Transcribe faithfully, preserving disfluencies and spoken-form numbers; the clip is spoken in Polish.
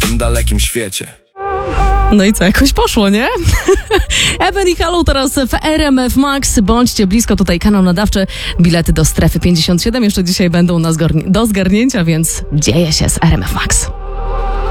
tym dalekim świecie. No i co, jakoś poszło, nie? Eben i Halo teraz w R M F Max. Bądźcie blisko, tutaj kanał nadawczy. Bilety do strefy pięćdziesiąt siedem jeszcze dzisiaj będą na zgarni- do zgarnięcia, więc dzieje się z R M F Max.